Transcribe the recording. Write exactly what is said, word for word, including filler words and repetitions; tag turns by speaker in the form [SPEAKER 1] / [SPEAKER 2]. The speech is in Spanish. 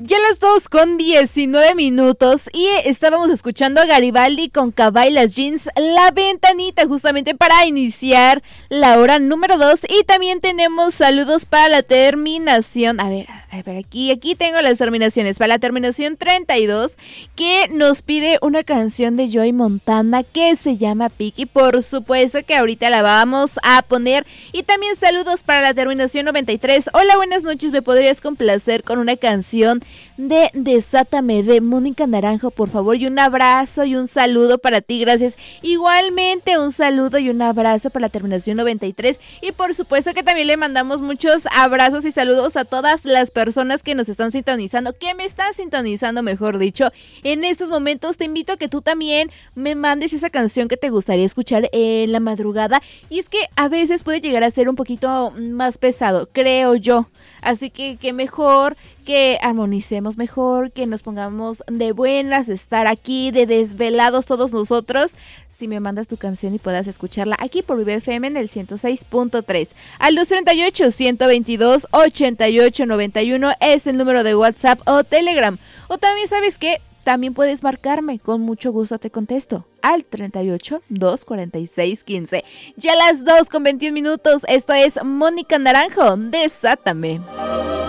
[SPEAKER 1] Ya las dos con diecinueve minutos y estábamos escuchando a Garibaldi con Cabailas Jeans, La Ventanita, justamente para iniciar la hora número dos. Y también tenemos saludos para la terminación, a ver, a ver, aquí, aquí tengo las terminaciones, para la terminación treinta y dos, que nos pide una canción de Joey Montana que se llama Piqui, por supuesto que ahorita la vamos a poner. Y también saludos para la terminación noventa y tres, hola, buenas noches, ¿me podrías complacer con una canción de Desátame de Mónica Naranjo, por favor? Y un abrazo y un saludo para ti, gracias. Igualmente un saludo y un abrazo para la terminación noventa y tres. Y por supuesto que también le mandamos muchos abrazos y saludos a todas las personas que nos están sintonizando, que me están sintonizando, mejor dicho, en estos momentos. Te invito a que tú también me mandes esa canción que te gustaría escuchar en la madrugada. Y es que a veces puede llegar a ser un poquito más pesado, creo yo. Así que que mejor que armonicemos mejor, que nos pongamos de buenas, estar aquí de desvelados todos nosotros, si me mandas tu canción y puedas escucharla aquí por Vive F M en el ciento seis punto tres. Al dos treinta y ocho, ciento veintidós, ochenta y ocho noventa y uno es el número de WhatsApp o Telegram. O también, ¿sabes qué? También puedes marcarme, con mucho gusto te contesto, al treinta y ocho, doscientos cuarenta y seis, quince. Ya las dos con veintiún minutos, esto es Mónica Naranjo, Desátame.